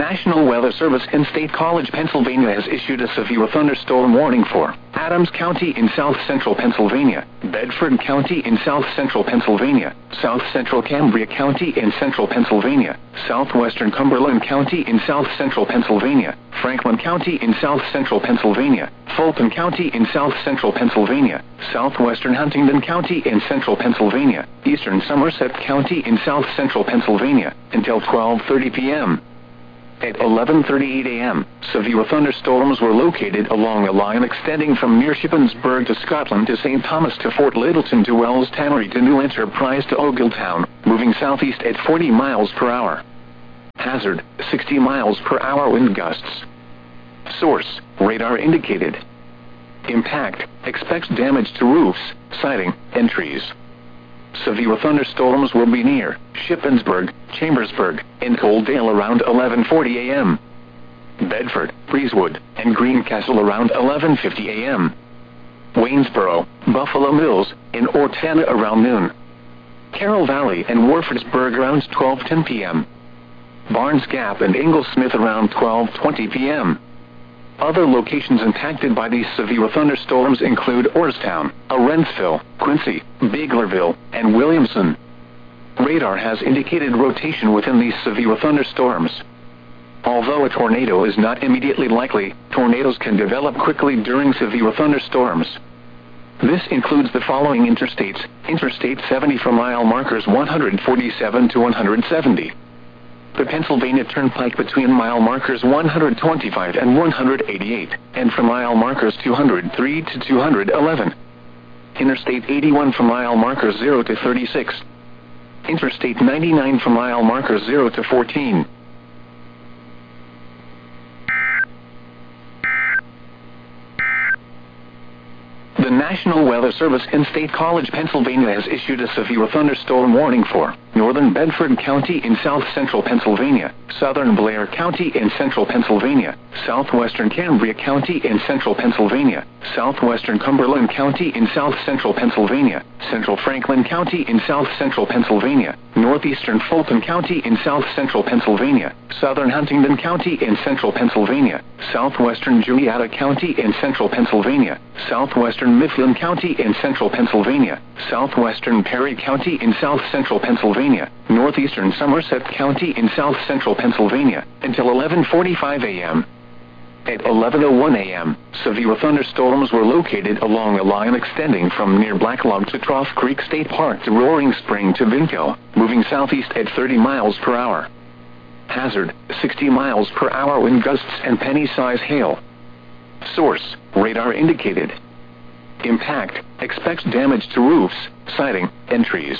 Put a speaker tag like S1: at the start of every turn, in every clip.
S1: National Weather Service in State College, Pennsylvania has issued a severe thunderstorm warning for Adams County in south-central Pennsylvania, Bedford County in south-central Pennsylvania, south-central Cambria County in central Pennsylvania, southwestern Cumberland County in south-central Pennsylvania, Franklin County in south-central Pennsylvania, Fulton County in south-central Pennsylvania, southwestern Huntingdon County in central Pennsylvania, eastern Somerset County in south-central Pennsylvania, until 12:30 p.m. At 11:38 a.m., severe thunderstorms were located along a line extending from near Shippensburg to Scotland to St. Thomas to Fort Littleton to Wells Tannery to New Enterprise to Ogletown, moving southeast at 40 miles per hour. Hazard, 60 miles per hour wind gusts. Source, radar indicated. Impact, expects damage to roofs, siding, and trees. Severe thunderstorms will be near Shippensburg, Chambersburg, and Coaldale around 11:40 a.m. Bedford, Breezewood, and Greencastle around 11:50 a.m. Waynesboro, Buffalo Mills, and Ortana around noon. Carroll Valley and Warfordsburg around 12:10 p.m. Barnes Gap and Inglesmith around 12:20 p.m. Other locations impacted by these severe thunderstorms include Orrstown, Arendsville, Quincy, Biglerville, and Williamson. Radar has indicated rotation within these severe thunderstorms. Although a tornado is not immediately likely, tornadoes can develop quickly during severe thunderstorms. This includes the following interstates: Interstate 70 from mile markers 147 to 170. The Pennsylvania Turnpike between mile markers 125 and 188, and from mile markers 203 to 211. Interstate 81 from mile markers 0 to 36. Interstate 99 from mile markers 0 to 14. The National Weather Service in State College, Pennsylvania has issued a severe thunderstorm warning for northern Bedford County in south-central Pennsylvania, southern Blair County in central Pennsylvania, southwestern Cambria County in central Pennsylvania, southwestern Cumberland County in south-central Pennsylvania, central Franklin County in south-central Pennsylvania, northeastern Fulton County in south-central Pennsylvania, southern Huntingdon County in central Pennsylvania, southwestern Juniata County in central Pennsylvania, southwestern Mifflin County in central Pennsylvania, southwestern Perry County in south-central Pennsylvania, northeastern Somerset County in south-central Pennsylvania, until 11:45 a.m. At 11:01 a.m., severe thunderstorms were located along a line extending from near Blacklog to Trough Creek State Park to Roaring Spring to Vinco, moving southeast at 30 miles per hour. Hazard, 60 miles per hour wind gusts and penny-size hail. Source, radar indicated. Impact, expects damage to roofs, siding, and trees.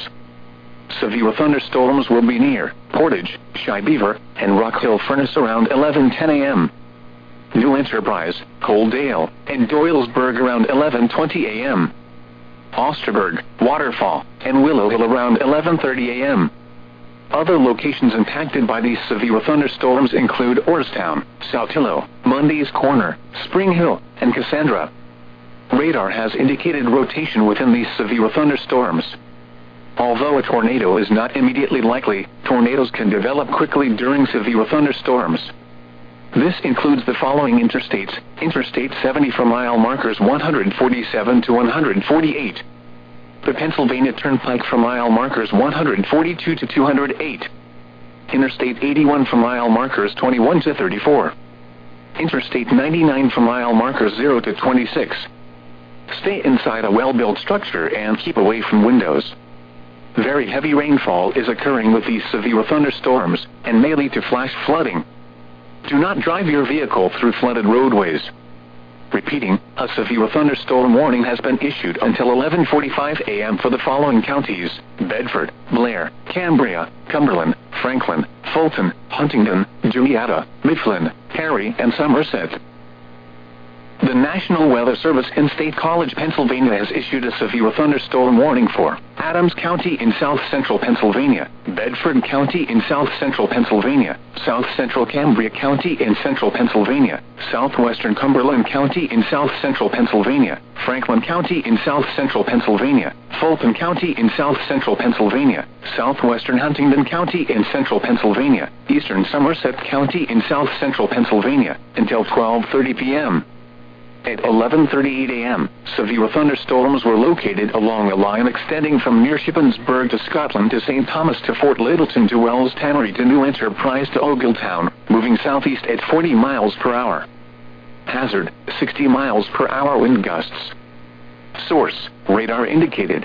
S1: Severe thunderstorms will be near Portage, Shibever, and Rock Hill Furnace around 11:10 a.m. New Enterprise, Coaldale, and Doylesburg around 11:20 a.m. Osterburg, Waterfall, and Willow Hill around 11:30 a.m. Other locations impacted by these severe thunderstorms include Orrstown, Saltillo, Mundy's Corner, Spring Hill, and Cassandra. Radar has indicated rotation within these severe thunderstorms. Although a tornado is not immediately likely, tornadoes can develop quickly during severe thunderstorms. This includes the following interstates: Interstate 70 from mile markers 147 to 148. The Pennsylvania Turnpike from mile markers 142 to 208. Interstate 81 from mile markers 21 to 34. Interstate 99 from mile markers 0 to 26. Stay inside a well-built structure and keep away from windows. Very heavy rainfall is occurring with these severe thunderstorms, and may lead to flash flooding. Do not drive your vehicle through flooded roadways. Repeating, a severe thunderstorm warning has been issued until 11:45 a.m. for the following counties: Bedford, Blair, Cambria, Cumberland, Franklin, Fulton, Huntingdon, Juniata, Mifflin, Perry, and Somerset. The National Weather Service in State College, Pennsylvania has issued a severe thunderstorm warning for Adams County in south central Pennsylvania, Bedford County in south central Pennsylvania, south central Cambria County in central Pennsylvania, southwestern Cumberland County in south central Pennsylvania, Franklin County in south central Pennsylvania, Fulton County in south central Pennsylvania, southwestern Huntingdon County in central Pennsylvania, eastern Somerset County in south central Pennsylvania, until 12:30 p.m. At 11:38 a.m., severe thunderstorms were located along a line extending from near Shippensburg to Scotland to St. Thomas to Fort Littleton to Wells Tannery to New Enterprise to Ogletown, moving southeast at 40 miles per hour. Hazard, 60 miles per hour wind gusts. Source, radar indicated.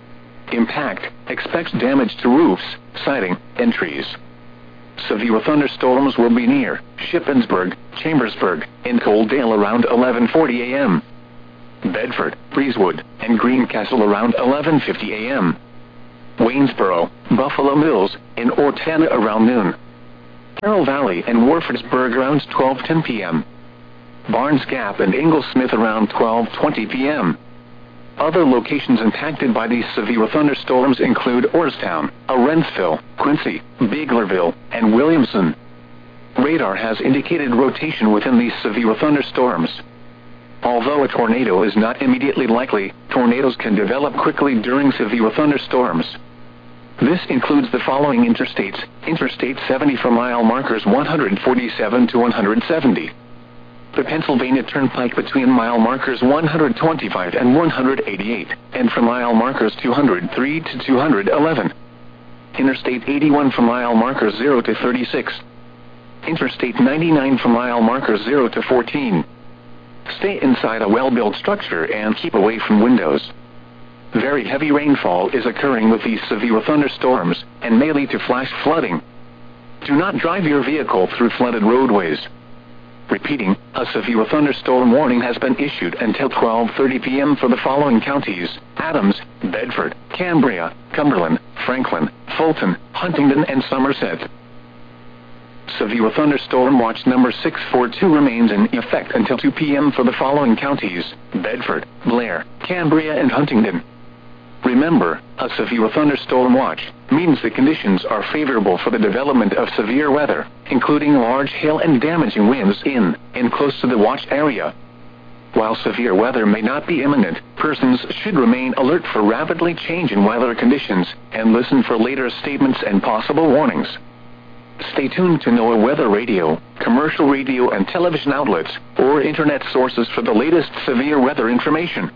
S1: Impact, expects damage to roofs, siding, and trees. Severe thunderstorms will be near Shippensburg, Chambersburg, and Coaldale around 11:40 a.m. Bedford, Breezewood, and Greencastle around 11:50 a.m. Waynesboro, Buffalo Mills, and Ortana around noon. Carroll Valley and Warfordsburg around 12:10 p.m. Barnes Gap and Inglesmith around 12:20 p.m. Other locations impacted by these severe thunderstorms include Orrstown, Arendsville, Quincy, Biglerville, and Williamson. Radar has indicated rotation within these severe thunderstorms. Although a tornado is not immediately likely, tornadoes can develop quickly during severe thunderstorms. This includes the following interstates: Interstate 70 for mile markers 147 to 170. The Pennsylvania Turnpike between mile markers 125 and 188, and from mile markers 203 to 211. Interstate 81 from mile markers 0 to 36. Interstate 99 from mile markers 0 to 14. Stay inside a well-built structure and keep away from windows. Very heavy rainfall is occurring with these severe thunderstorms, and may lead to flash flooding. Do not drive your vehicle through flooded roadways. Repeating, a severe thunderstorm warning has been issued until 12:30 p.m. for the following counties: Adams, Bedford, Cambria, Cumberland, Franklin, Fulton, Huntingdon, and Somerset. Severe thunderstorm watch number 642 remains in effect until 2 p.m. for the following counties: Bedford, Blair, Cambria, and Huntingdon. Remember, a severe thunderstorm watch means the conditions are favorable for the development of severe weather, including large hail and damaging winds in and close to the watch area. While severe weather may not be imminent, persons should remain alert for rapidly changing weather conditions and listen for later statements and possible warnings. Stay tuned to NOAA Weather Radio, commercial radio and television outlets, or internet sources for the latest severe weather information.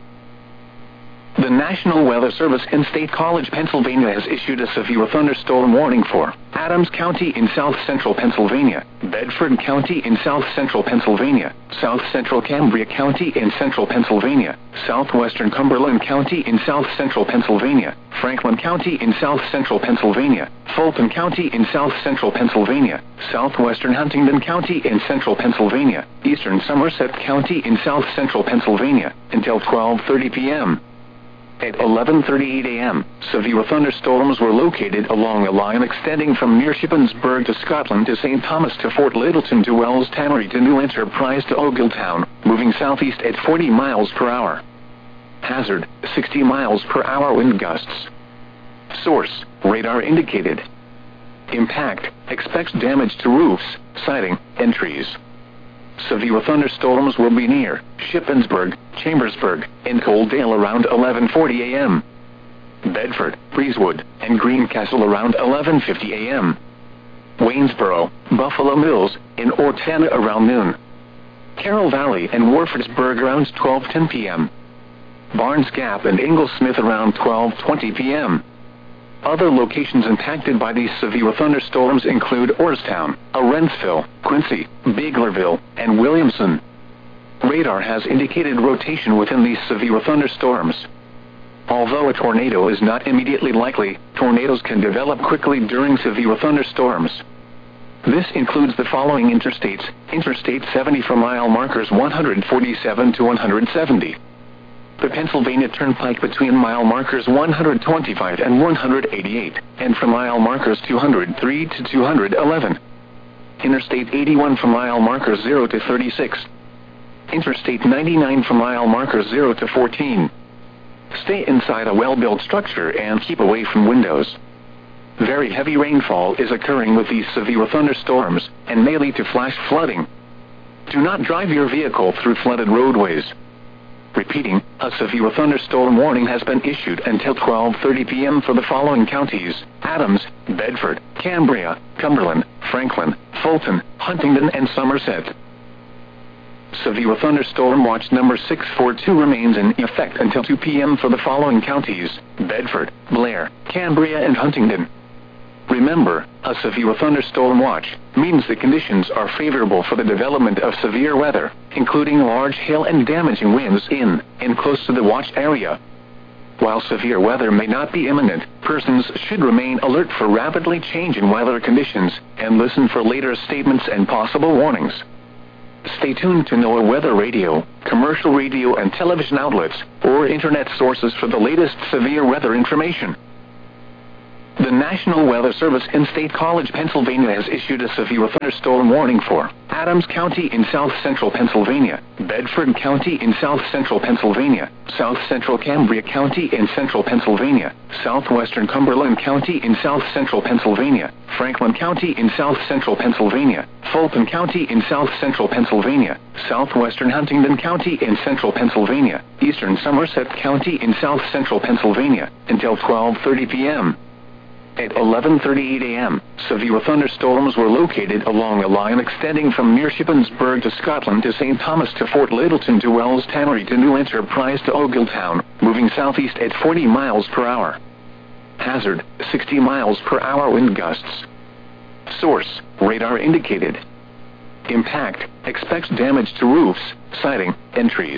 S1: The National Weather Service in State College, Pennsylvania has issued a severe thunderstorm warning for Adams County in south central Pennsylvania, Bedford County in south central Pennsylvania, south central Cambria County in central Pennsylvania, southwestern Cumberland County in south central Pennsylvania, Franklin County in south central Pennsylvania, Fulton County in south central Pennsylvania, southwestern Huntingdon County in central Pennsylvania, eastern Somerset County in south central Pennsylvania, until 12:30 p.m. At 11:38 a.m., severe thunderstorms were located along a line extending from near Shippensburg to Scotland to St. Thomas to Fort Littleton to Wells Tannery to New Enterprise to Ogletown, moving southeast at 40 miles per hour. Hazard, 60 miles per hour wind gusts. Source, radar indicated. Impact, expects damage to roofs, siding, and trees. Severe thunderstorms will be near Shippensburg, Chambersburg, and Coaldale around 11:40 a.m. Bedford, Breezewood, and Greencastle around 11:50 a.m. Waynesboro, Buffalo Mills, and Ortana around noon. Carroll Valley and Warfordsburg around 12:10 p.m. Barnes Gap and Inglesmith around 12:20 p.m. Other locations impacted by these severe thunderstorms include Orrstown, Arendsville, Quincy, Biglerville, and Williamson. Radar has indicated rotation within these severe thunderstorms. Although a tornado is not immediately likely, tornadoes can develop quickly during severe thunderstorms. This includes the following interstates: Interstate 70 for mile markers 147 to 170. The Pennsylvania Turnpike between mile markers 125 and 188, and from mile markers 203 to 211. Interstate 81 from mile markers 0 to 36. Interstate 99 from mile markers 0 to 14. Stay inside a well-built structure and keep away from windows. Very heavy rainfall is occurring with these severe thunderstorms, and may lead to flash flooding. Do not drive your vehicle through flooded roadways. Repeating, a severe thunderstorm warning has been issued until 12:30 p.m. for the following counties: Adams, Bedford, Cambria, Cumberland, Franklin, Fulton, Huntingdon, and Somerset. Severe thunderstorm watch number 642 remains in effect until 2 p.m. for the following counties: Bedford, Blair, Cambria, and Huntingdon. Remember, a severe thunderstorm watch means the conditions are favorable for the development of severe weather, including large hail and damaging winds in and close to the watch area. While severe weather may not be imminent, persons should remain alert for rapidly changing weather conditions and listen for later statements and possible warnings. Stay tuned to NOAA Weather Radio, commercial radio and television outlets, or internet sources for the latest severe weather information. The National Weather Service in State College, Pennsylvania has issued a severe thunderstorm warning for Adams County in south central Pennsylvania, Bedford County in south central Pennsylvania, south central Cambria County in central Pennsylvania, southwestern Cumberland County in south central Pennsylvania, Franklin County in south central Pennsylvania, Fulton County in south central Pennsylvania, southwestern Huntingdon County in central Pennsylvania, eastern Somerset County in south central Pennsylvania, until 12:30 p.m. At 11:38 a.m., severe thunderstorms were located along a line extending from near Shippensburg to Scotland to St. Thomas to Fort Littleton to Wells Tannery to New Enterprise to Ogletown, moving southeast at 40 miles per hour. Hazard, 60 miles per hour wind gusts. Source, radar indicated. Impact, expects damage to roofs, siding, and trees.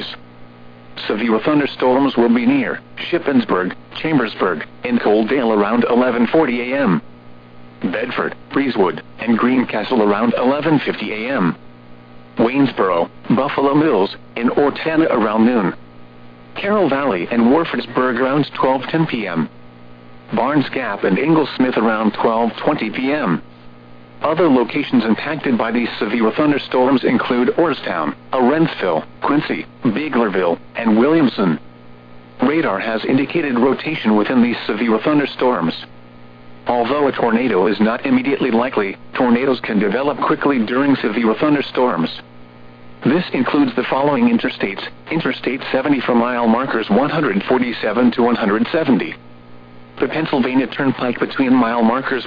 S1: Severe thunderstorms will be near Shippensburg, Chambersburg, and Coaldale around 11:40 a.m. Bedford, Breezewood, and Greencastle around 11:50 a.m. Waynesboro, Buffalo Mills, and Ortana around noon. Carroll Valley and Warfordsburg around 12:10 p.m. Barnes Gap and Inglesmith around 12:20 p.m. Other locations impacted by these severe thunderstorms include Orrstown, Arendsville, Quincy, Biglerville, and Williamson. Radar has indicated rotation within these severe thunderstorms. Although a tornado is not immediately likely, tornadoes can develop quickly during severe thunderstorms. This includes the following interstates: Interstate 70 from mile markers 147 to 170. The Pennsylvania Turnpike between mile markers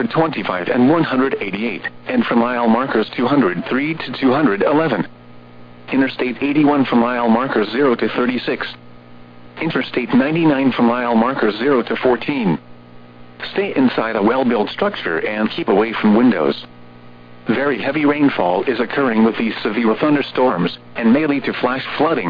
S1: 125 and 188, and from mile markers 203 to 211. Interstate 81 from mile markers 0 to 36. Interstate 99 from mile markers 0 to 14. Stay inside a well-built structure and keep away from windows. Very heavy rainfall is occurring with these severe thunderstorms, and may lead to flash flooding.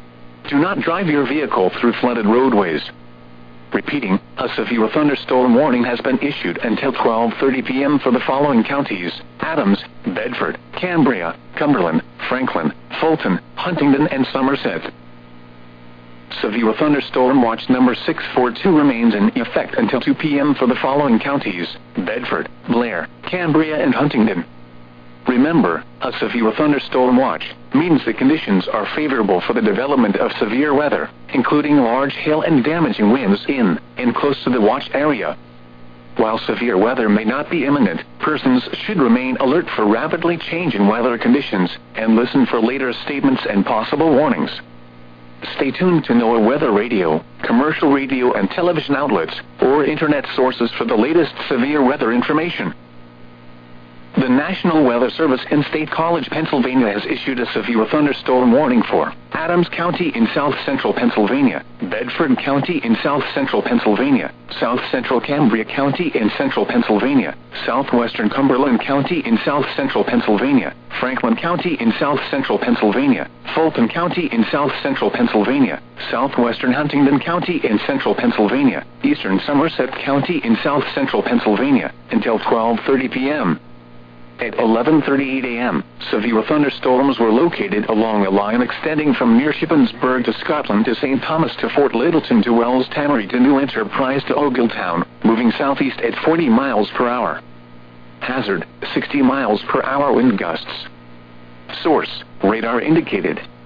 S1: Do not drive your vehicle through flooded roadways. Repeating, a severe thunderstorm warning has been issued until 12:30 p.m. for the following counties: Adams, Bedford, Cambria, Cumberland, Franklin, Fulton, Huntingdon, and Somerset. Severe thunderstorm watch number 642 remains in effect until 2 p.m. for the following counties: Bedford, Blair, Cambria, and Huntingdon. Remember, a severe thunderstorm watch means the conditions are favorable for the development of severe weather, including large hail and damaging winds in and close to the watch area. While severe weather may not be imminent, persons should remain alert for rapidly changing weather conditions and listen for later statements and possible warnings. Stay tuned to NOAA Weather Radio, commercial radio and television outlets, or internet sources for the latest severe weather information. The National Weather Service in State College, Pennsylvania has issued a severe thunderstorm warning for Adams County in south central Pennsylvania, Bedford County in south central Pennsylvania, south central Cambria County in central Pennsylvania, southwestern Cumberland County in south central Pennsylvania, Franklin County in south central Pennsylvania, Fulton County in south central Pennsylvania, southwestern Huntingdon County in central Pennsylvania, eastern Somerset County in south central Pennsylvania, until 12:30 p.m. At 11:38 a.m., severe thunderstorms were located along a line extending from near Shippensburg to Scotland to St. Thomas to Fort Littleton to Wells Tannery to New Enterprise to Ogletown, moving southeast at 40 miles per hour. Hazard, 60 miles per hour wind gusts. Source, radar indicated.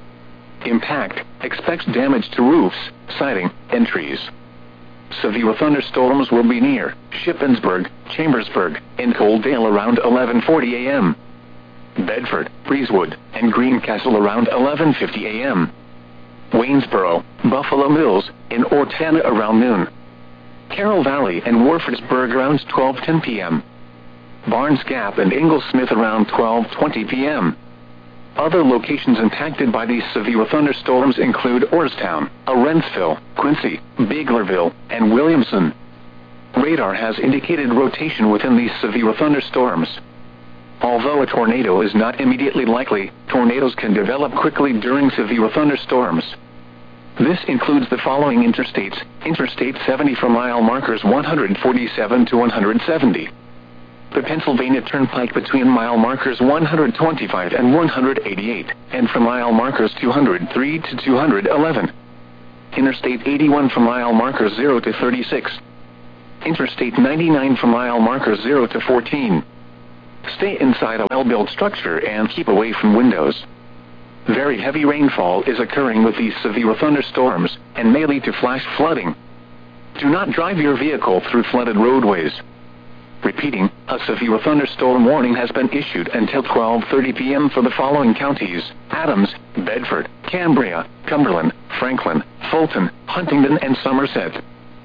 S1: Impact expects damage to roofs, siding, and trees. Severe thunderstorms will be near Shippensburg, Chambersburg, and Coaldale around 11:40 a.m. Bedford, Breezewood, and Greencastle around 11:50 a.m. Waynesboro, Buffalo Mills, and Ortana around noon. Carroll Valley and Warfordsburg around 12:10 p.m. Barnes Gap and Inglesmith around 12:20 p.m. Other locations impacted by these severe thunderstorms include Orrstown, Arendsville, Quincy, Biglerville, and Williamson. Radar has indicated rotation within these severe thunderstorms. Although a tornado is not immediately likely, tornadoes can develop quickly during severe thunderstorms. This includes the following interstates: Interstate 70 for mile markers 147 to 170. The Pennsylvania Turnpike between mile markers 125 and 188, and from mile markers 203 to 211. Interstate 81 from mile markers 0 to 36. Interstate 99 from mile markers 0 to 14. Stay inside a well-built structure and keep away from windows. Very heavy rainfall is occurring with these severe thunderstorms, and may lead to flash flooding. Do not drive your vehicle through flooded roadways. Repeating, a severe thunderstorm warning has been issued until 12:30 p.m. for the following counties: Adams, Bedford, Cambria, Cumberland, Franklin, Fulton, Huntingdon, and Somerset.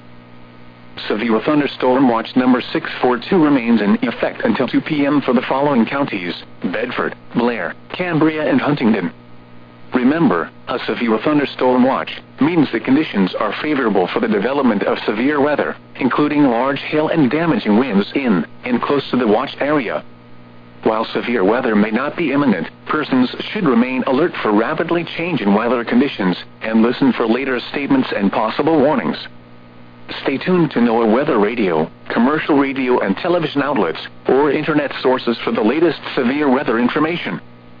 S1: Severe thunderstorm watch number 642 remains in effect until 2 p.m. for the following counties: Bedford, Blair, Cambria, and Huntingdon. Remember, a severe thunderstorm watch means the conditions are favorable for the development of severe weather, including large hail and damaging winds in and close to the watch area. While severe weather may not be imminent, persons should remain alert for rapidly changing weather conditions and listen for later statements and possible warnings. Stay tuned to NOAA Weather Radio, commercial radio and television outlets, or internet sources for the latest severe weather information.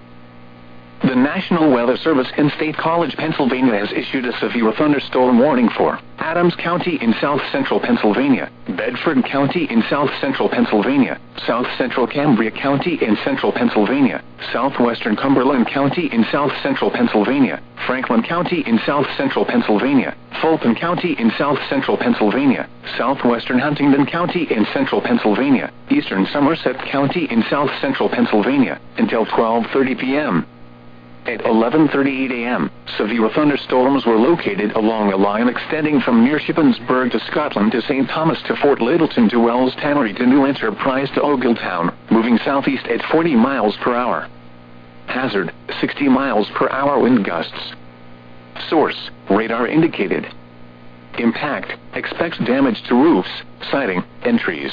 S1: The National Weather Service in State College, Pennsylvania has issued a severe thunderstorm warning for Adams County in south central Pennsylvania, Bedford County in south central Pennsylvania, south central Cambria County in central Pennsylvania, southwestern Cumberland County in south central Pennsylvania, Franklin County in south central Pennsylvania, Fulton County in south central Pennsylvania, southwestern Huntingdon County in central Pennsylvania, eastern Somerset County in south central Pennsylvania, until 12:30 p.m. At 11:38 a.m., severe thunderstorms were located along a line extending from near Shippensburg to Scotland to St. Thomas to Fort Littleton to Wells Tannery to New Enterprise to Ogletown, moving southeast at 40 miles per hour. Hazard, 60 miles per hour wind gusts. Source, radar indicated. Impact, expects damage to roofs, siding, and trees.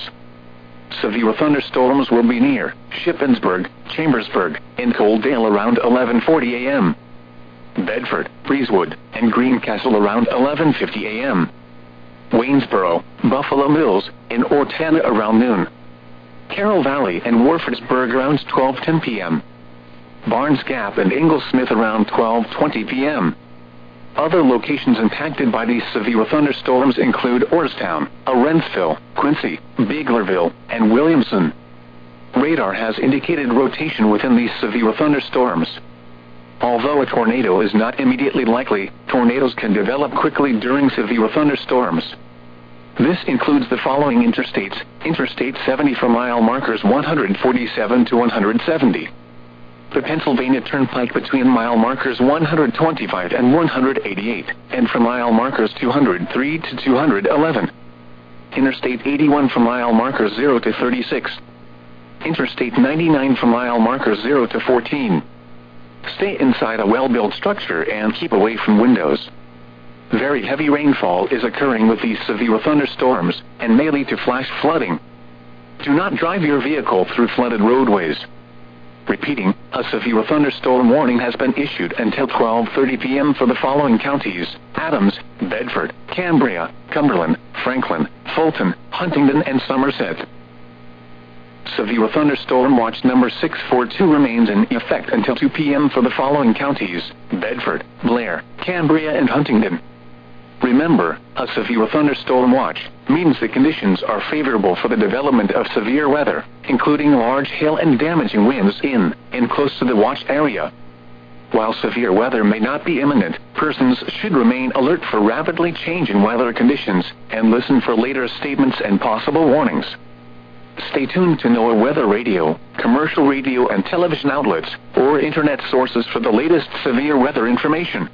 S1: Severe thunderstorms will be near Shippensburg, Chambersburg, and Coaldale around 11:40 a.m. Bedford, Breezewood, and Greencastle around 11:50 a.m. Waynesboro, Buffalo Mills, and Ortana around noon. Carroll Valley and Warfordsburg around 12:10 p.m. Barnes Gap and Inglesmith around 12:20 p.m. Other locations impacted by these severe thunderstorms include Orrstown, Arendsville, Quincy, Biglerville, and Williamson. Radar has indicated rotation within these severe thunderstorms. Although a tornado is not immediately likely, tornadoes can develop quickly during severe thunderstorms. This includes the following interstates: Interstate 70 for mile markers 147 to 170. The Pennsylvania Turnpike between mile markers 125 and 188, and from mile markers 203 to 211. Interstate 81 from mile markers 0 to 36. Interstate 99 from mile markers 0 to 14. Stay inside a well-built structure and keep away from windows. Very heavy rainfall is occurring with these severe thunderstorms, and may lead to flash flooding. Do not drive your vehicle through flooded roadways. Repeating, a severe thunderstorm warning has been issued until 12:30 p.m. for the following counties: Adams, Bedford, Cambria, Cumberland, Franklin, Fulton, Huntingdon, and Somerset. Severe thunderstorm watch number 642 remains in effect until 2 p.m. for the following counties: Bedford, Blair, Cambria, and Huntingdon. Remember, a severe thunderstorm watch means the conditions are favorable for the development of severe weather, including large hail and damaging winds in and close to the watch area. While severe weather may not be imminent, persons should remain alert for rapidly changing weather conditions and listen for later statements and possible warnings. Stay tuned to NOAA Weather Radio, commercial radio and television outlets, or internet sources for the latest severe weather information.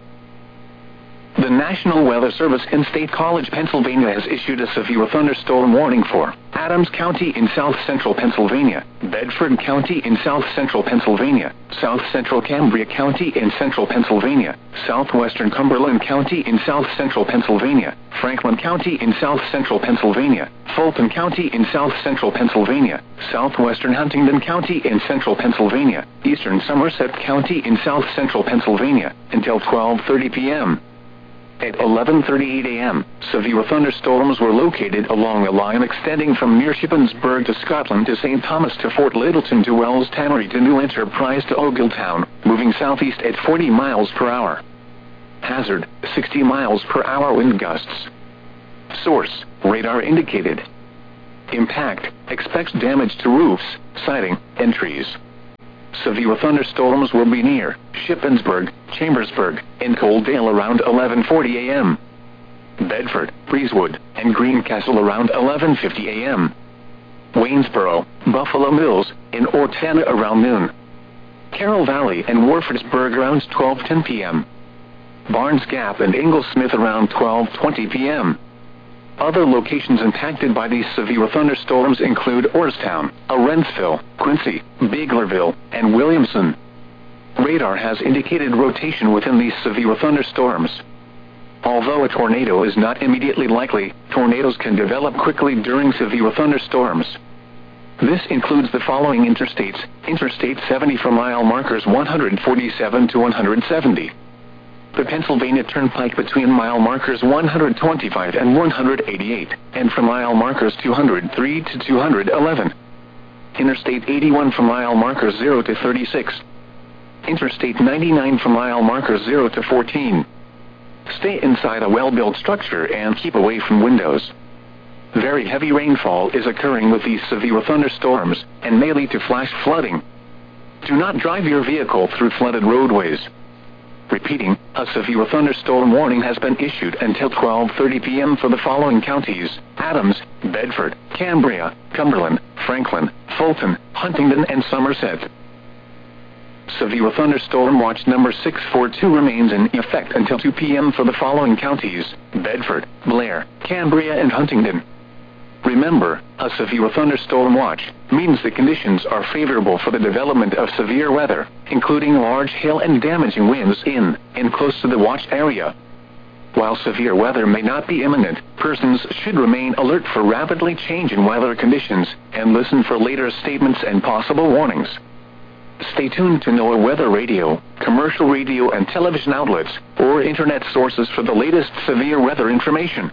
S1: The National Weather Service in State College, Pennsylvania has issued a severe thunderstorm warning for Adams County in south central Pennsylvania, Bedford County in south central Pennsylvania, south central Cambria County in central Pennsylvania, southwestern Cumberland County in south central Pennsylvania, Franklin County in south central Pennsylvania, Fulton County in south central Pennsylvania, southwestern Huntingdon County in central Pennsylvania, eastern Somerset County in south central Pennsylvania, until 12:30 p.m. At 11:38 a.m., severe thunderstorms were located along a line extending from near Shippensburg to Scotland to St. Thomas to Fort Littleton to Wells Tannery to New Enterprise to Ogletown, moving southeast at 40 miles per hour. Hazard, 60 miles per hour wind gusts. Source, radar indicated. Impact, expects damage to roofs, siding, and trees. Severe thunderstorms will be near Shippensburg, Chambersburg, and Coaldale around 11:40 a.m. Bedford, Breezewood, and Greencastle around 11:50 a.m. Waynesboro, Buffalo Mills, and Ortana around noon. Carroll Valley and Warfordsburg around 12:10 p.m. Barnes Gap and Inglesmith around 12:20 p.m. Other locations impacted by these severe thunderstorms include Orrstown, Arendsville, Quincy, Biglerville, and Williamson. Radar has indicated rotation within these severe thunderstorms. Although a tornado is not immediately likely, tornadoes can develop quickly during severe thunderstorms. This includes the following interstates: Interstate 70 for mile markers 147 to 170. The Pennsylvania Turnpike between mile markers 125 and 188, and from mile markers 203 to 211. Interstate 81 from mile markers 0 to 36. Interstate 99 from mile markers 0 to 14. Stay inside a well-built structure and keep away from windows. Very heavy rainfall is occurring with these severe thunderstorms, and may lead to flash flooding. Do not drive your vehicle through flooded roadways. Repeating, a severe thunderstorm warning has been issued until 12:30 p.m. for the following counties: Adams, Bedford, Cambria, Cumberland, Franklin, Fulton, Huntingdon, and Somerset. Severe thunderstorm watch number 642 remains in effect until 2 p.m. for the following counties: Bedford, Blair, Cambria, and Huntingdon. Remember, a severe thunderstorm watch means the conditions are favorable for the development of severe weather, including large hail and damaging winds in and close to the watch area. While severe weather may not be imminent, persons should remain alert for rapidly changing weather conditions and listen for later statements and possible warnings. Stay tuned to NOAA Weather Radio, commercial radio and television outlets, or internet sources for the latest severe weather information.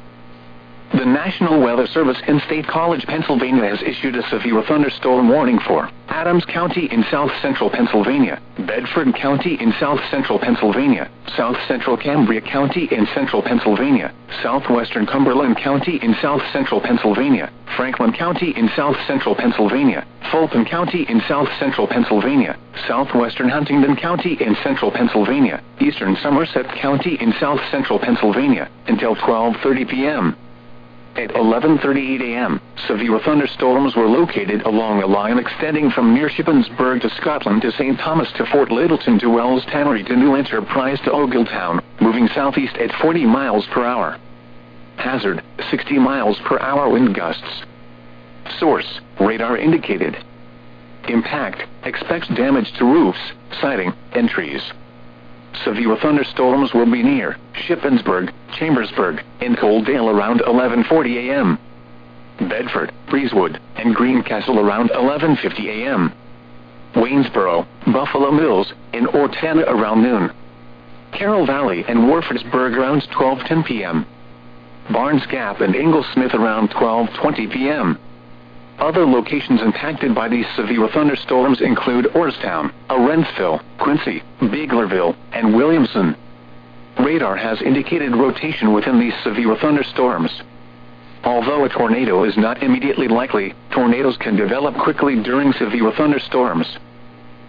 S1: The National Weather Service in State College, Pennsylvania has issued a severe thunderstorm warning for Adams County in south central Pennsylvania, Bedford County in south central Pennsylvania, south central Cambria County in central Pennsylvania, southwestern Cumberland County in south central Pennsylvania, Franklin County in south central Pennsylvania, Fulton County in south central Pennsylvania, southwestern Huntingdon County in central Pennsylvania, eastern Somerset County in south central Pennsylvania, until 12:30 p.m. At 11:38 a.m., severe thunderstorms were located along a line extending from near Shippensburg to Scotland to St. Thomas to Fort Littleton to Wells Tannery to New Enterprise to Ogletown, moving southeast at 40 miles per hour. Hazard, 60 miles per hour wind gusts. Source, radar indicated. Impact, expects damage to roofs, siding, and trees. Severe thunderstorms will be near Shippensburg, Chambersburg, and Coaldale around 11:40 a.m. Bedford, Breezewood, and Greencastle around 11:50 a.m. Waynesboro, Buffalo Mills, and Ortana around noon. Carroll Valley and Warfordsburg around 12:10 p.m. Barnes Gap and Inglesmith around 12:20 p.m. Other locations impacted by these severe thunderstorms include Orrstown, Arendsville, Quincy, Biglerville, and Williamson. Radar has indicated rotation within these severe thunderstorms. Although a tornado is not immediately likely, tornadoes can develop quickly during severe thunderstorms.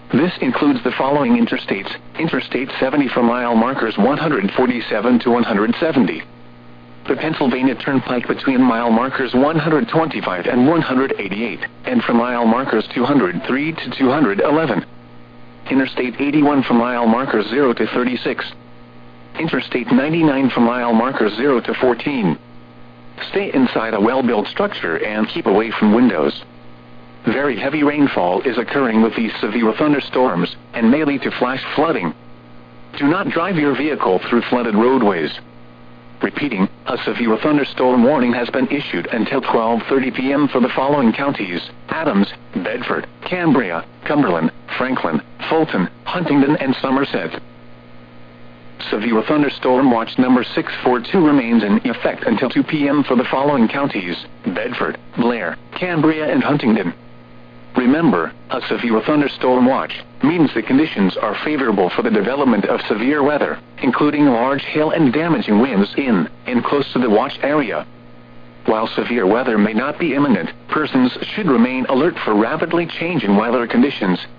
S1: This includes the following interstates: Interstate 70 for mile markers 147 to 170. The Pennsylvania Turnpike between mile markers 125 and 188, and for mile markers 203 to 211. Interstate 81 for mile markers 0 to 36. Interstate 99 for mile markers 0 to 14. Stay inside a well-built structure and keep away from windows. Very heavy rainfall is occurring with these severe thunderstorms, and may lead to flash flooding. Do not drive your vehicle through flooded roadways. Repeating, a severe thunderstorm warning has been issued until 12:30 p.m. for the following counties: Adams, Bedford, Cambria, Cumberland, Franklin, Fulton, Huntingdon, and Somerset. Severe thunderstorm watch number 642 remains in effect until 2 p.m. for the following counties: Bedford, Blair, Cambria, and Huntingdon. Remember, a severe thunderstorm watch means the conditions are favorable for the development of severe weather, including large hail and damaging winds in and close to the watch area. While severe weather may not be imminent, persons should remain alert for rapidly changing weather conditions